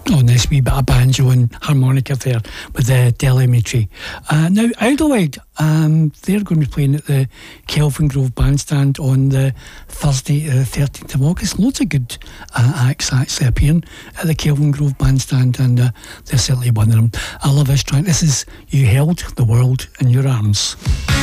Oh, nice wee bit of banjo and harmonica there with the telemetry. Now, Idlewild, they're going to be playing at the Kelvin Grove Bandstand on the Thursday, the 13th of August. Loads of good acts actually appearing at the Kelvin Grove Bandstand, and they're certainly one of them. I love this track. This is You Held the World in Your Arms.